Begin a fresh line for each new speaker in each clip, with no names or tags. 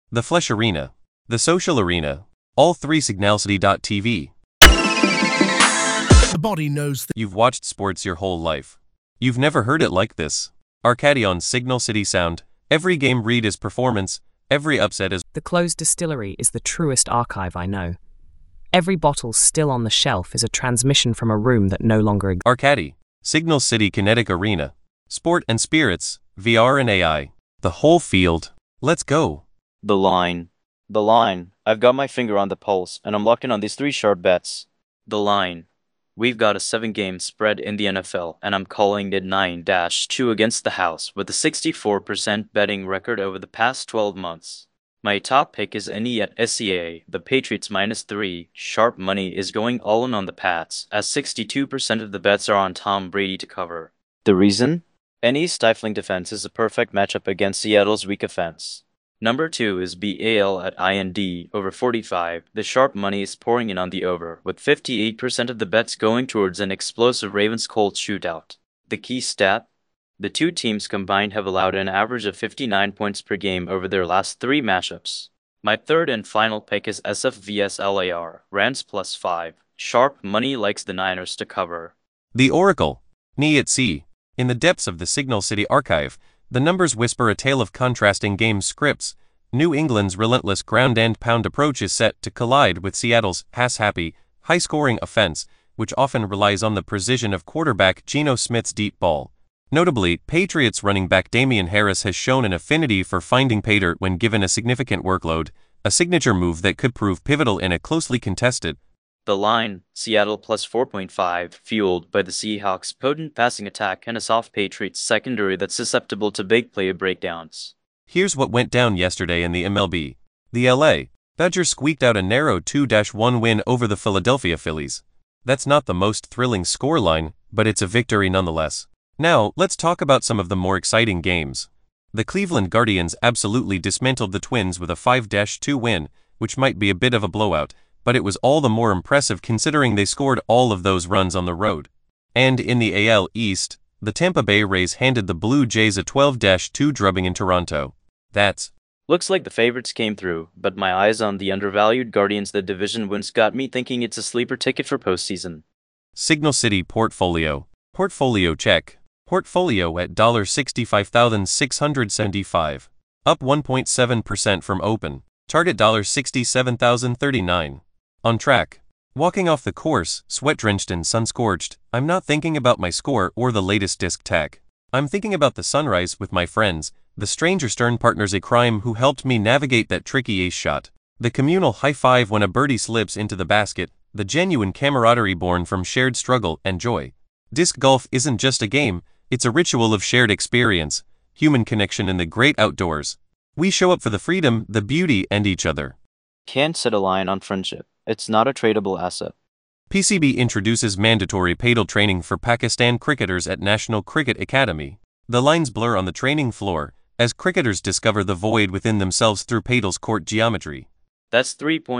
the Flesh Arena, the Social Arena, all three Signalcity.tv.
The body knows that
You've watched sports your whole life. You've never heard it like this. Arcady on Signal City Sound. Every game read is performance, every upset is...
The closed distillery is the truest archive I know. Every bottle still on the shelf is a transmission from a room that no longer exists.
Arcady, Signal City Kinetic Arena. Sport and spirits, VR and AI. The whole field. Let's go.
The line. The line. I've got my finger on the pulse, and I'm locked in on these three sharp bets. The line. We've got a 7-game spread in the NFL, and I'm calling it 9-2 against the house, with a 64% betting record over the past 12 months. My top pick is NE at SCA, the Patriots -3. Sharp money is going all in on the Pats, as 62% of the bets are on Tom Brady to cover. The reason? NE's stifling defense is a perfect matchup against Seattle's weak offense. Number 2 is BAL at IND, over 45. The sharp money is pouring in on the over, with 58% of the bets going towards an explosive Ravens-Colts shootout. The key stat? The two teams combined have allowed an average of 59 points per game over their last 3 matchups. My third and final pick is SF vs LAR, Rams +5. Sharp money likes the Niners to cover.
The Oracle. NE at sea. In the depths of the Signal City archive, the numbers whisper a tale of contrasting game scripts. New England's relentless ground-and-pound approach is set to collide with Seattle's pass-happy, high-scoring offense, which often relies on the precision of quarterback Geno Smith's deep ball. Notably, Patriots running back Damian Harris has shown an affinity for finding pay dirt when given a significant workload, a signature move that could prove pivotal in a closely contested.
The line, Seattle +4.5, fueled by the Seahawks' potent passing attack and a soft Patriots secondary that's susceptible to big play breakdowns.
Here's what went down yesterday in the MLB. The LA Dodgers squeaked out a narrow 2-1 win over the Philadelphia Phillies. That's not the most thrilling scoreline, but it's a victory nonetheless. Now, let's talk about some of the more exciting games. The Cleveland Guardians absolutely dismantled the Twins with a 5-2 win, which might be a bit of a blowout, but it was all the more impressive considering they scored all of those runs on the road. And in the AL East, the Tampa Bay Rays handed the Blue Jays a 12-2 drubbing in Toronto. That's...
Looks like the favorites came through, but my eyes on the undervalued Guardians the division wins got me thinking it's a sleeper ticket for postseason.
Signal City Portfolio. Portfolio check. Portfolio at $65,675. Up 1.7% from open. Target $67,039. On track. Walking off the course, sweat-drenched and sun-scorched, I'm not thinking about my score or the latest disc tech. I'm thinking about the sunrise with my friends, the stranger Stern partners in crime who helped me navigate that tricky ace shot, the communal high-five when a birdie slips into the basket, the genuine camaraderie born from shared struggle and joy. Disc golf isn't just a game, it's a ritual of shared experience, human connection in the great outdoors. We show up for the freedom, the beauty, and each other.
Can't set a line on friendship. It's not a tradable asset.
PCB introduces mandatory paddle training for Pakistan cricketers at National Cricket Academy. The lines blur on the training floor, as cricketers discover the void within themselves through paddle's court geometry.
That's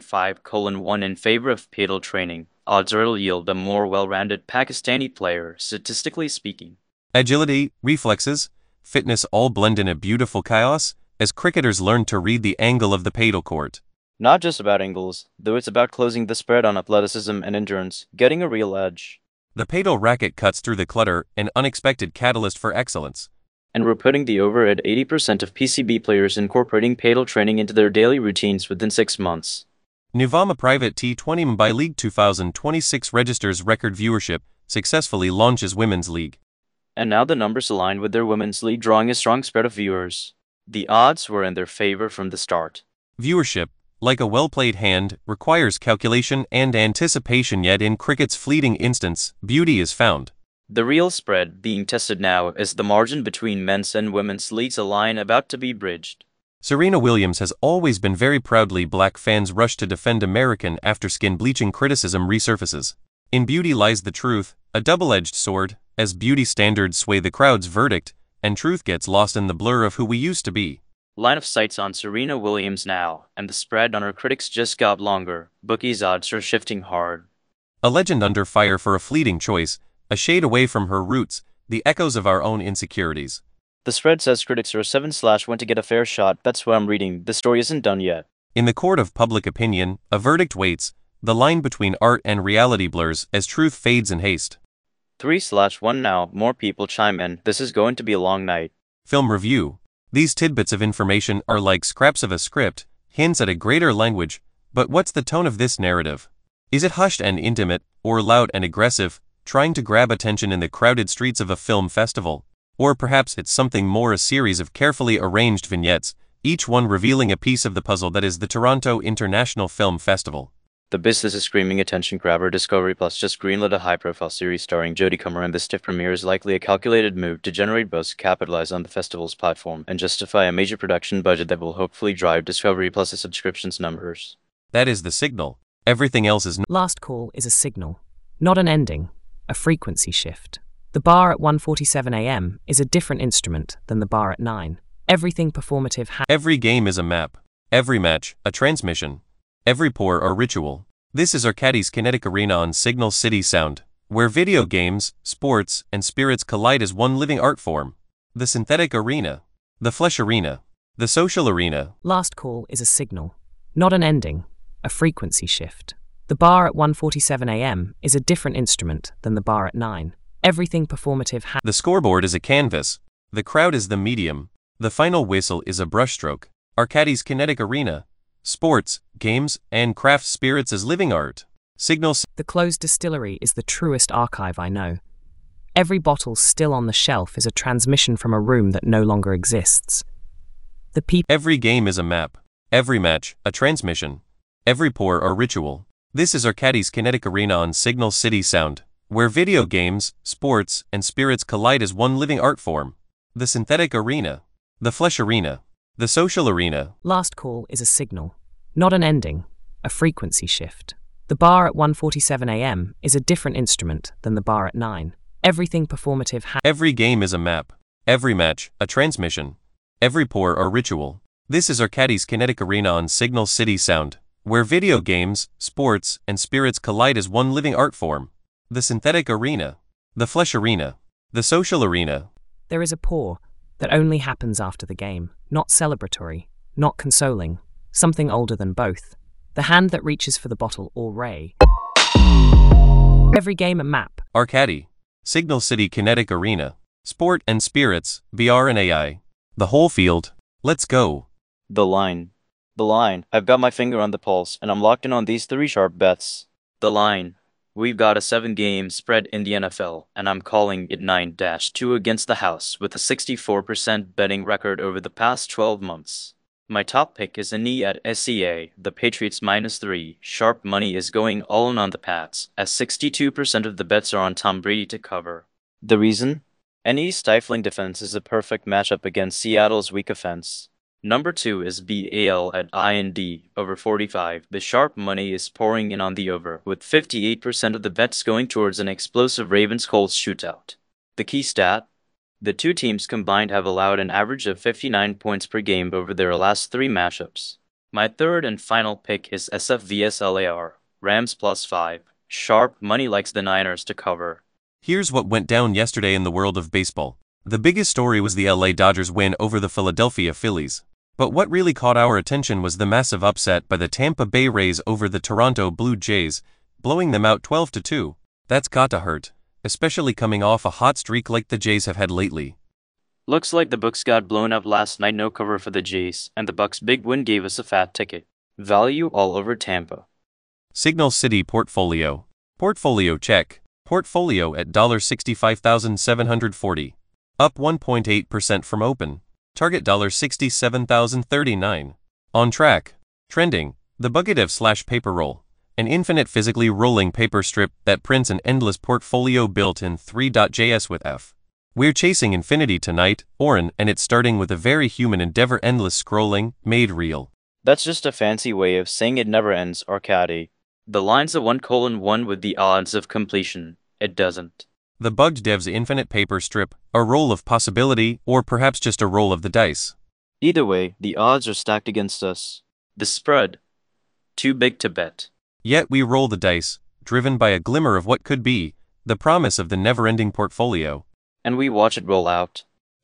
3.5:1 in favor of paddle training. Odds are it'll yield a more well-rounded Pakistani player, statistically speaking.
Agility, reflexes, fitness all blend in a beautiful chaos, as cricketers learn to read the angle of the paddle court.
Not just about angles, though it's about closing the spread on athleticism and endurance, getting a real edge.
The paddle racket cuts through the clutter, an unexpected catalyst for excellence.
And we're putting the over at 80% of PCB players incorporating paddle training into their daily routines within 6 months.
Nuvama Private T20 Mumbai League 2026 registers record viewership, successfully launches Women's League.
And now the numbers align with their Women's League, drawing a strong spread of viewers. The odds were in their favor from the start.
Viewership, like a well-played hand, requires calculation and anticipation, yet in cricket's fleeting instance, beauty is found.
The real spread being tested now is the margin between men's and women's leagues, a line about to be bridged.
Serena Williams has always been very proudly black. Fans rush to defend American after skin bleaching criticism resurfaces. In beauty lies the truth, a double-edged sword, as beauty standards sway the crowd's verdict, and truth gets lost in the blur of who we used to be.
Line of sight's on Serena Williams now, and the spread on her critics just got longer. Bookies' odds are shifting hard.
A legend under fire for a fleeting choice, a shade away from her roots, the echoes of our own insecurities.
The spread says critics are 7/1 to get a fair shot. That's what I'm reading. The story isn't done yet.
In the court of public opinion, a verdict waits. The line between art and reality blurs as truth fades in haste.
3/1 now. More people chime in. This is going to be a long night.
Film review. These tidbits of information are like scraps of a script, hints at a greater language, but what's the tone of this narrative? Is it hushed and intimate, or loud and aggressive, trying to grab attention in the crowded streets of a film festival? Or perhaps it's something more, a series of carefully arranged vignettes, each one revealing a piece of the puzzle that is the Toronto International Film Festival.
The business is screaming attention grabber. Discovery Plus just greenlit a high-profile series starring Jodie Comer, and the stiff premiere is likely a calculated move to generate buzz, capitalize on the festival's platform, and justify a major production budget that will hopefully drive Discovery Plus's subscriptions numbers.
That is the signal. Everything else is
Last Call is a signal, not an ending, a frequency shift. The bar at 1:47 a.m. is a different instrument than the bar at 9. Everything performative
Every game is a map. Every match, a transmission. Every pour, a ritual. This is Arcadis Kinetic Arena on Signal City Sound, where video games, sports, and spirits collide as one living art form. The synthetic arena. The flesh arena. The social arena.
Last Call is a signal, not an ending, a frequency shift. The bar at 1:47 a.m. is a different instrument than the bar at 9. Everything performative
The scoreboard is a canvas. The crowd is the medium. The final whistle is a brushstroke. Arcadis Kinetic Arena. Sports, games, and craft spirits as living art. Signals.
The closed distillery is the truest archive I know. Every bottle still on the shelf is a transmission from a room that no longer exists. The people.
Every game is a map. Every match, a transmission. Every pour, a ritual. This is Arcadis Kinetic Arena on Signal City Sound, where video games, sports, and spirits collide as one living art form. The synthetic arena. The flesh arena. The social arena.
Last Call is a signal, not an ending, a frequency shift. The bar at 1:47 a.m. is a different instrument than the bar at 9. Everything performative
Every game is a map. Every match, a transmission. Every pour, a ritual. This is Arcadis Kinetic Arena on Signal City Sound, where video games, sports, and spirits collide as one living art form. The synthetic arena. The flesh arena. The social arena.
There is a pour that only happens after the game, not celebratory, not consoling, something older than both. The hand that reaches for the bottle or ray. Every game a map.
Arcadi. Signal City Kinetic Arena. Sport and spirits, VR and AI. The whole field. Let's go.
The line. The line. I've got my finger on the pulse, and I'm locked in on these 3 sharp bets. The line. We've got a 7-game spread in the NFL, and I'm calling it 9-2 against the house with a 64% betting record over the past 12 months. My top pick is a knee at SCA, the Patriots -3. Sharp money is going all in on the Pats, as 62% of the bets are on Tom Brady to cover. The reason? Any stifling defense is a perfect matchup against Seattle's weak offense. Number 2 is BAL at IND, over 45. The sharp money is pouring in on the over, with 58% of the bets going towards an explosive Ravens-Colts shootout. The key stat? The two teams combined have allowed an average of 59 points per game over their last 3 matchups. My third and final pick is SF vs LAR, Rams +5. Sharp money likes the Niners to cover.
Here's what went down yesterday in the world of baseball. The biggest story was the LA Dodgers win over the Philadelphia Phillies. But what really caught our attention was the massive upset by the Tampa Bay Rays over the Toronto Blue Jays, blowing them out 12-2. That's got to hurt, especially coming off a hot streak like the Jays have had lately.
Looks like the books got blown up last night. No cover for the Jays, and the Bucks' big win gave us a fat ticket. Value all over Tampa.
Signal City Portfolio. Portfolio check. Portfolio at $65,740. Up 1.8% from open. Target $67,039. On track. Trending. The Bugadev/paper roll. An infinite physically rolling paper strip that prints an endless portfolio built in 3.js with F. We're chasing infinity tonight, Oren, and it's starting with a very human endeavor, endless scrolling, made real.
That's just a fancy way of saying it never ends, Arcadi. The line's a 1:1 with the odds of completion. It doesn't.
The Bugged Dev's infinite paper strip, a roll of possibility, or perhaps just a roll of the dice.
Either way, the odds are stacked against us. The spread. Too big to bet.
Yet we roll the dice, driven by a glimmer of what could be, the promise of the never-ending portfolio.
And we watch it roll out.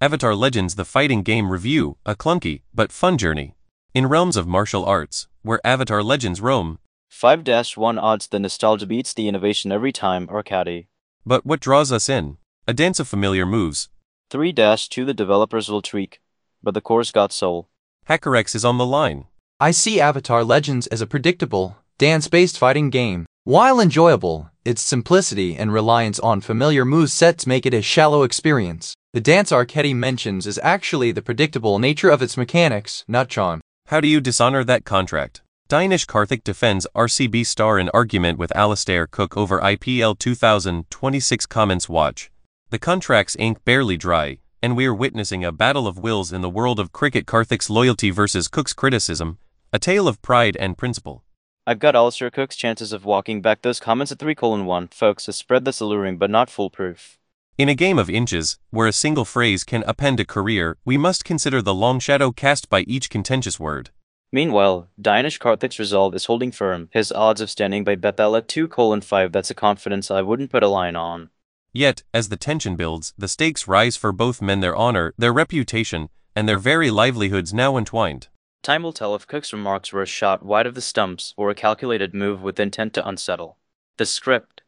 Avatar Legends: The Fighting Game Review, a clunky but fun journey in realms of martial arts, where Avatar Legends roam.
5-1 odds. The nostalgia beats the innovation every time, Arcady.
But what draws us in? A dance of familiar moves.
3-2 The developers will tweak, but the core's got soul.
HackerX is on the line.
I see Avatar Legends as a predictable, dance-based fighting game. While enjoyable, its simplicity and reliance on familiar movesets make it a shallow experience. The dance Arcady mentions is actually the predictable nature of its mechanics, not charm.
How do you dishonor that contract? Dinesh Karthik defends RCB star in argument with Alistair Cook over IPL 2026. Comments: watch. The contract's ink barely dry, and we're witnessing a battle of wills in the world of cricket. Karthik's loyalty versus Cook's criticism, a tale of pride and principle.
I've got Alistair Cook's chances of walking back those comments at 3:1, folks. A spread that's alluring but not foolproof.
In a game of inches, where a single phrase can upend a career, we must consider the long shadow cast by each contentious word.
Meanwhile, Dinesh Karthik's resolve is holding firm. His odds of standing by Bethel at 2:5. That's a confidence I wouldn't put a line on.
Yet, as the tension builds, the stakes rise for both men. Their honor, their reputation, and their very livelihoods now entwined.
Time will tell if Cook's remarks were a shot wide of the stumps or a calculated move with intent to unsettle. The script.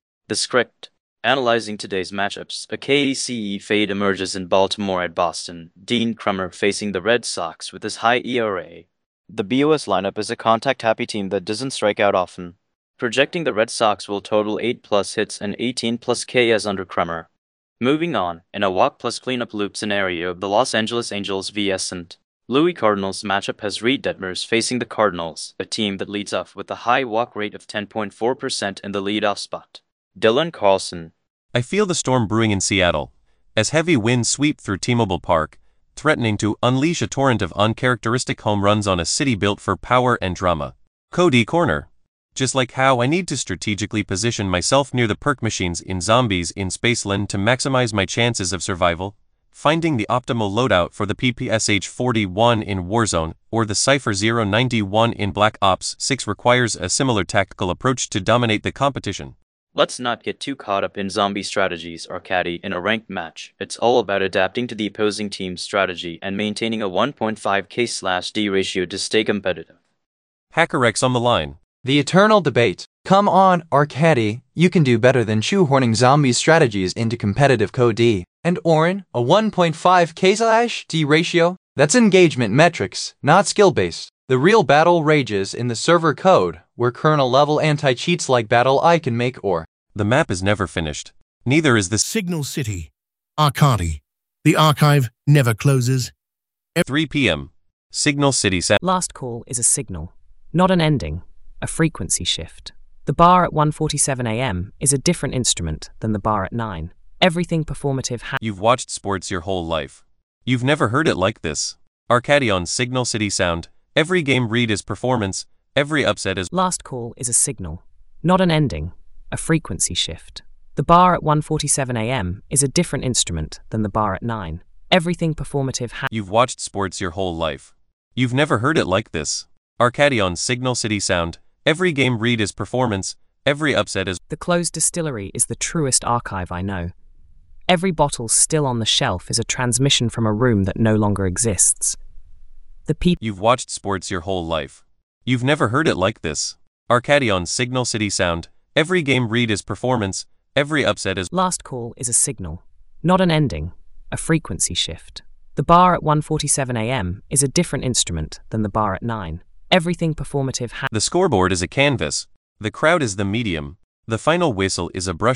Analyzing today's matchups, a KCE fade emerges in Baltimore at Boston. Dean Krummer facing the Red Sox with his high ERA. The BOS lineup is a contact-happy team that doesn't strike out often. Projecting the Red Sox will total 8+ hits and 18+ Ks under Krummer. Moving on, in a walk-plus-cleanup loop scenario, the Los Angeles Angels vs. St. Louis Cardinals matchup has Reed Detmers facing the Cardinals, a team that leads off with a high walk rate of 10.4% in the leadoff spot. Dylan Carlson.
I feel the storm brewing in Seattle, as heavy winds sweep through T-Mobile Park, threatening to unleash a torrent of uncharacteristic home runs on a city built for power and drama. Cody Corner. Just like how I need to strategically position myself near the perk machines in Zombies in Spaceland to maximize my chances of survival, finding the optimal loadout for the PPSH-41 in Warzone or the Cypher 091 in Black Ops 6 requires a similar tactical approach to dominate the competition.
Let's not get too caught up in zombie strategies, Arcady. In a ranked match, it's all about adapting to the opposing team's strategy and maintaining a 1.5K/D ratio to stay competitive.
HackerX on the line.
The eternal debate. Come on, Arcady, you can do better than shoehorning zombie strategies into competitive COD. And Orin, a 1.5K/D ratio? That's engagement metrics, not skill-based. The real battle rages in the server code, where kernel-level anti-cheats like BattleEye can make or.
The map is never finished. Neither is the
Signal City. Arcady. The archive never closes.
3 p.m. Signal City set.
Last call is a signal, not an ending, a frequency shift. The bar at 1:47 a.m. is a different instrument than the bar at 9. Everything performative
You've watched sports your whole life. You've never heard it like this. Arcady on Signal City Sound. Every game read is performance, every upset is.
Last call is a signal, not an ending, a frequency shift. The bar at 1:47 a.m. is a different instrument than the bar at 9. Everything performative
You've watched sports your whole life. You've never heard it like this. Arcady on Signal City Sound. Every game read is performance, every upset is.
The closed distillery is the truest archive I know. Every bottle still on the shelf is a transmission from a room that no longer exists. The people.
You've watched sports your whole life. You've never heard it like this. Arcady on Signal City Sound. Every game read is performance, every upset is.
Last call is a signal, not an ending, a frequency shift. The bar at 1:47 a.m. is a different instrument than the bar at 9. Everything performative
The scoreboard is a canvas. The crowd is the medium. The final whistle is a brush.